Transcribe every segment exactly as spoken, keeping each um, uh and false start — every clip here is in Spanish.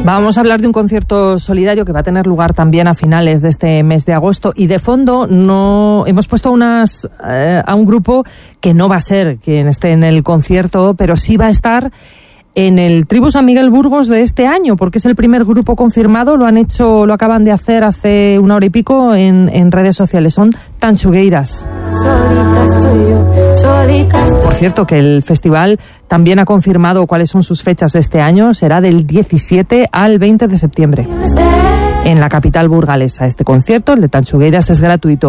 Vamos a hablar de un concierto solidario que va a tener lugar también a finales de este mes de agosto, y de fondo no hemos puesto unas eh, a un grupo que no va a ser quien esté en el concierto, pero sí va a estar en el Tribu San Miguel Burgos de este año, porque es el primer grupo confirmado. Lo han hecho, lo acaban de hacer hace una hora y pico en, en redes sociales. Son Tanchugueiras. Por cierto, que el festival también ha confirmado cuáles son sus fechas de este año. Será del diecisiete al veinte de septiembre en la capital burgalesa. Este concierto, el de Tanchugueiras, es gratuito.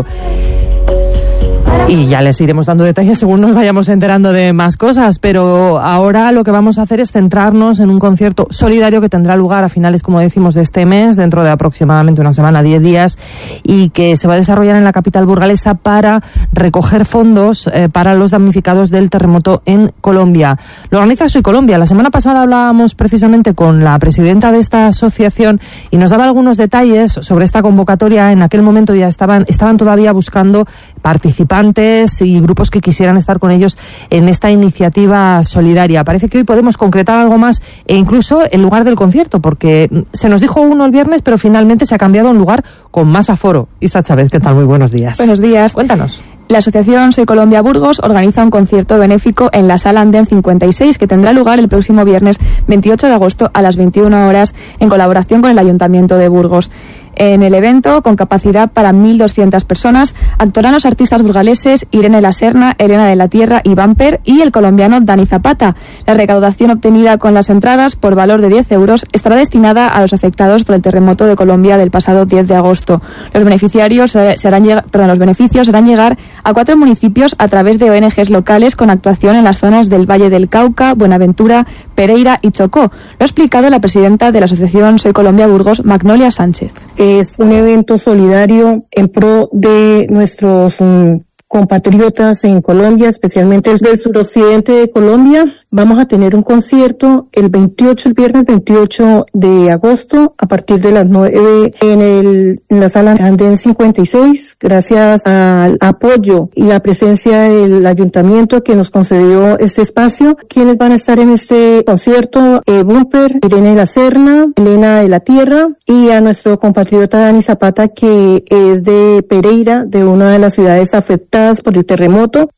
Y ya les iremos dando detalles según nos vayamos enterando de más cosas, pero ahora lo que vamos a hacer es centrarnos en un concierto solidario que tendrá lugar a finales, como decimos, de este mes, dentro de aproximadamente una semana, diez días, y que se va a desarrollar en la capital burgalesa para recoger fondos eh, para los damnificados del terremoto en Colombia. Lo organiza Soy Colombia. La semana pasada hablábamos precisamente con la presidenta de esta asociación y nos daba algunos detalles sobre esta convocatoria. En aquel momento ya estaban, estaban todavía buscando participantes y grupos que quisieran estar con ellos en esta iniciativa solidaria. Parece que hoy podemos concretar algo más, e incluso el lugar del concierto, porque se nos dijo uno el viernes, pero finalmente se ha cambiado a un lugar con más aforo. Isa Chávez, ¿qué tal? Muy buenos días. Buenos días. Cuéntanos. La asociación Soy Colombia Burgos organiza un concierto benéfico en la Sala Andén cincuenta y seis que tendrá lugar el próximo viernes veintiocho de agosto a las veintiuna horas en colaboración con el Ayuntamiento de Burgos. En el evento, con capacidad para mil doscientas personas, actuarán los artistas burgaleses Irene La Serna, Elena de la Tierra y Bamper y el colombiano Dani Zapata. La recaudación obtenida con las entradas, por valor de diez euros, estará destinada a los afectados por el terremoto de Colombia del pasado diez de agosto. Los beneficiarios serán, perdón, los beneficios serán llegar a cuatro municipios a través de O N Ges locales con actuación en las zonas del Valle del Cauca, Buenaventura, Pereira y Chocó. Lo ha explicado la presidenta de la asociación Soy Colombia Burgos, Magnolia Sánchez. Es un evento solidario en pro de nuestros um, compatriotas en Colombia, especialmente del suroccidente de Colombia. Vamos a tener un concierto el veintiocho, el viernes veintiocho de agosto, a partir de las nueve en, el, en la sala Andén cincuenta y seis, gracias al apoyo y la presencia del ayuntamiento que nos concedió este espacio. Quienes van a estar en este concierto: eh, Bumper, Irene La Serna, Elena de la Tierra, y a nuestro compatriota Dani Zapata, que es de Pereira, de una de las ciudades afectadas por el terremoto.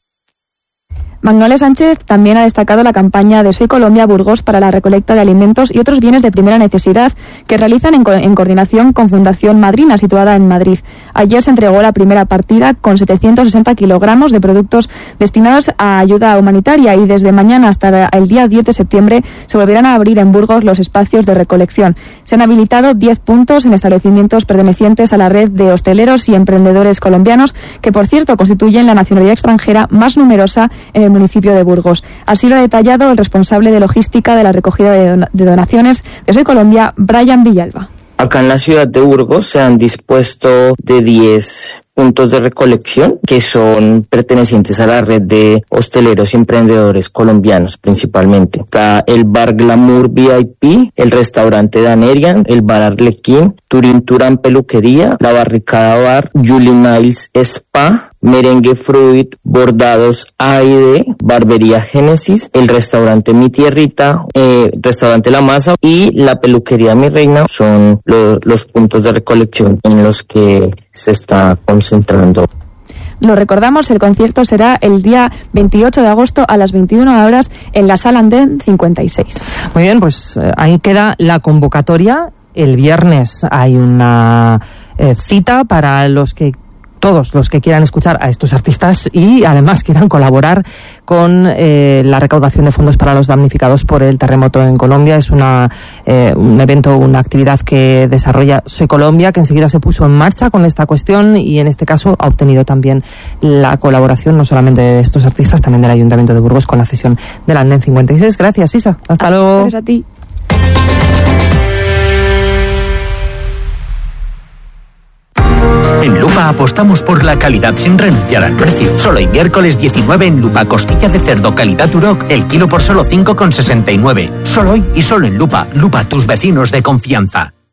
Magnolia Sánchez también ha destacado la campaña de Soy Colombia Burgos para la recolecta de alimentos y otros bienes de primera necesidad que realizan en, co- en coordinación con Fundación Madrina, situada en Madrid. Ayer se entregó la primera partida con setecientos sesenta kilogramos de productos destinados a ayuda humanitaria, y desde mañana hasta el día diez de septiembre se volverán a abrir en Burgos los espacios de recolección. Se han habilitado diez puntos en establecimientos pertenecientes a la red de hosteleros y emprendedores colombianos, que por cierto constituyen la nacionalidad extranjera más numerosa en el municipio de Burgos. Así lo ha detallado el responsable de logística de la recogida de, don- de donaciones de Soy Colombia, Brian Villalba. Acá en la ciudad de Burgos se han dispuesto de diez puntos de recolección que son pertenecientes a la red de hosteleros y emprendedores colombianos principalmente. Está el Bar Glamour V I P, el restaurante Danerian, el Bar Arlequín, Turín Turán Peluquería, la Barricada Bar, Julie Niles Spa, Merengue Fruit, Bordados A y D, Barbería Génesis, el restaurante Mi Tierrita, eh, restaurante La Masa y la peluquería Mi Reina. Son lo, los puntos de recolección en los que se está concentrando. Lo recordamos, el concierto será el día veintiocho de agosto a las veintiuna horas en la Sala Andén cincuenta y seis. Muy bien, pues eh, ahí queda la convocatoria. El viernes hay una eh, cita para los que todos los que quieran escuchar a estos artistas y además quieran colaborar con eh, la recaudación de fondos para los damnificados por el terremoto en Colombia. Es una eh, un evento, una actividad que desarrolla Soy Colombia, que enseguida se puso en marcha con esta cuestión y en este caso ha obtenido también la colaboración no solamente de estos artistas, también del Ayuntamiento de Burgos con la cesión del Andén cincuenta y seis. Gracias, Isa. Hasta Ah, luego. Gracias a ti. En Lupa apostamos por la calidad sin renunciar al precio. Solo el miércoles diecinueve en Lupa, costilla de cerdo calidad Duroc, el kilo por solo cinco con sesenta y nueve. Solo hoy y solo en Lupa. Lupa, tus vecinos de confianza.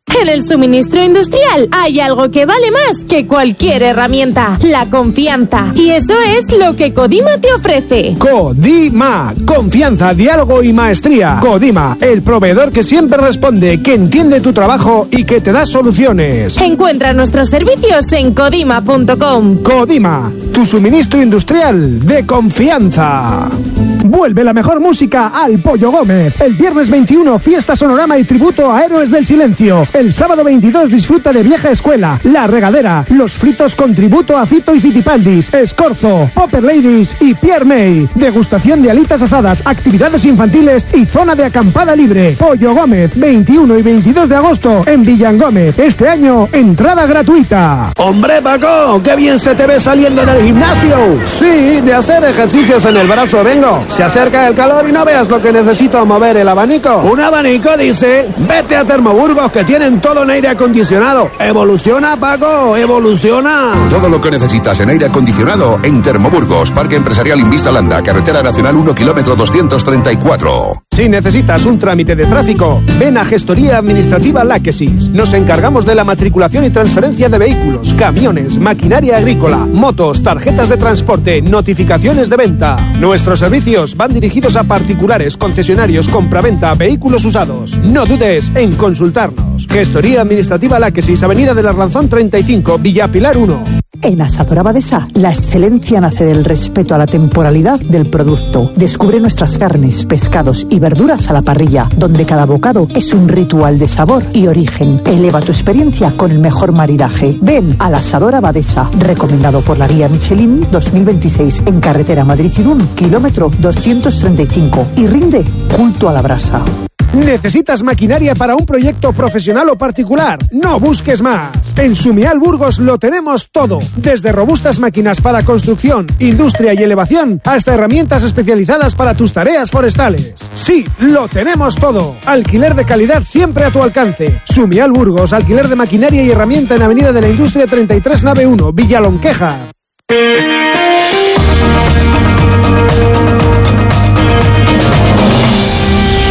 En el suministro industrial hay algo que vale más que cualquier herramienta: la confianza. Y eso es lo que Codima te ofrece. Codima, confianza, diálogo y maestría. Codima, el proveedor que siempre responde, que entiende tu trabajo y que te da soluciones. Encuentra nuestros servicios en codima punto com. Codima, tu suministro industrial de confianza. Vuelve la mejor música al Pollo Gómez. El viernes veintiuno, fiesta sonorama y tributo a Héroes del Silencio. El sábado veintidós, disfruta de Vieja Escuela, La Regadera, los fritos con tributo a Fito y Fitipaldis, Escorzo, Popper Ladies y Pierre May. Degustación de alitas asadas, actividades infantiles y zona de acampada libre. Pollo Gómez, veintiuno y veintidós de agosto en Villangómez. Este año, entrada gratuita. ¡Hombre, Paco! ¡Qué bien se te ve saliendo en el gimnasio! Sí, de hacer ejercicios en el brazo vengo. Se acerca el calor y no veas lo que necesito mover el abanico. ¿Un abanico, dice? Vete a Termoburgos, que tienen todo en aire acondicionado. Evoluciona, Paco, evoluciona. Todo lo que necesitas en aire acondicionado en Termoburgos, Parque Empresarial Invisa Landa, Carretera Nacional uno, kilómetro doscientos treinta y cuatro. Si necesitas un trámite de tráfico, ven a Gestoría Administrativa Láquesis. Nos encargamos de la matriculación y transferencia de vehículos, camiones, maquinaria agrícola, motos, tarjetas de transporte, notificaciones de venta. Nuestros servicios van dirigidos a particulares, concesionarios, compraventa, vehículos usados. No dudes en consultarnos. Gestoría Administrativa Láquesis, Avenida del Arlanzón treinta y cinco, Villa Pilar uno. En Asador Abadesa, la excelencia nace del respeto a la temporalidad del producto. Descubre nuestras carnes, pescados y verduras a la parrilla, donde cada bocado es un ritual de sabor y origen. Eleva tu experiencia con el mejor maridaje. Ven al Asador Abadesa, recomendado por la guía Michelin dos mil veintiséis, en carretera Madrid-Irún, kilómetro doscientos treinta y cinco, y rinde culto a la brasa. ¿Necesitas maquinaria para un proyecto profesional o particular? No busques más. En Sumial Burgos lo tenemos todo. Desde robustas máquinas para construcción, industria y elevación, hasta herramientas especializadas para tus tareas forestales. Sí, lo tenemos todo. Alquiler de calidad siempre a tu alcance. Sumial Burgos, alquiler de maquinaria y herramienta en Avenida de la Industria treinta y tres, nave uno, Villalonqueja.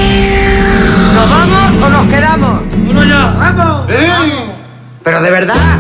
¿Nos vamos o nos quedamos? ¡Uno ya! ¡Vamos! ¡Eh! Pero de verdad.